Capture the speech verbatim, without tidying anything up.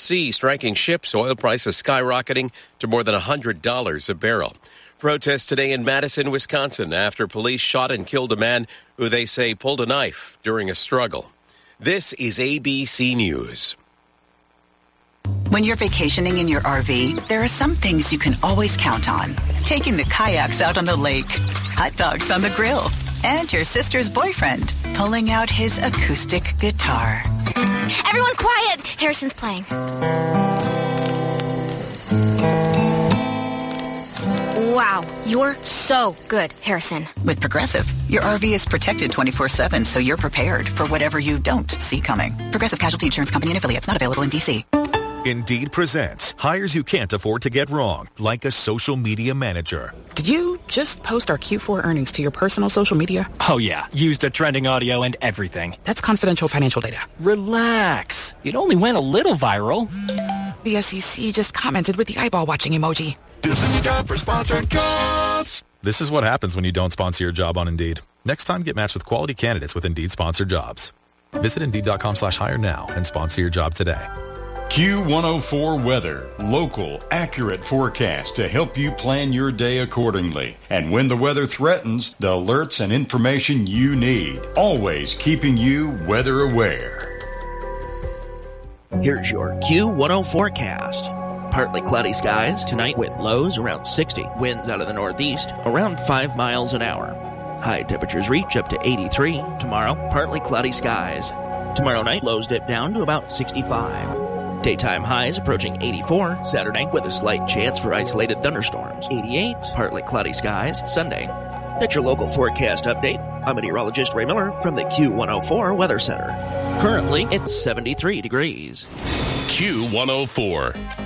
Sea striking ships, oil prices skyrocketing to more than one hundred dollars a barrel. Protests today in Madison, Wisconsin, after police shot and killed a man who they say pulled a knife during a struggle. This is A B C News. When you're vacationing in your R V, there are some things you can always count on. Taking the kayaks out on the lake, hot dogs on the grill, and your sister's boyfriend pulling out his acoustic guitar. Everyone quiet! Harrison's playing. Wow, you're so good, Harrison. With Progressive, your R V is protected twenty-four seven, so you're prepared for whatever you don't see coming. Progressive Casualty Insurance Company and Affiliates, not available in D C. Indeed presents hires you can't afford to get wrong, like a social media manager. Did you just post our Q four earnings to your personal social media? Oh, yeah. Used the trending audio and everything. That's confidential financial data. Relax. It only went a little viral. The S E C just commented with the eyeball-watching emoji. This is a job for sponsored jobs. This is what happens when you don't sponsor your job on Indeed. Next time, get matched with quality candidates with Indeed sponsored jobs. Visit Indeed.com slash hire now and sponsor your job today. Q one oh four Weather. Local, accurate forecast to help you plan your day accordingly. And when the weather threatens, the alerts and information you need. Always keeping you weather aware. Here's your Q one oh forecast. Partly cloudy skies tonight with lows around sixty. Winds out of the northeast around five miles an hour. High temperatures reach up to eighty-three. Tomorrow, partly cloudy skies. Tomorrow night, lows dip down to about sixty-five. Daytime highs approaching eighty-four. Saturday, with a slight chance for isolated thunderstorms. eighty-eight. Partly cloudy skies. Sunday. That's your local forecast update. I'm meteorologist Ray Miller from the Q one oh four Weather Center. Currently, it's seventy-three degrees. Q one oh four.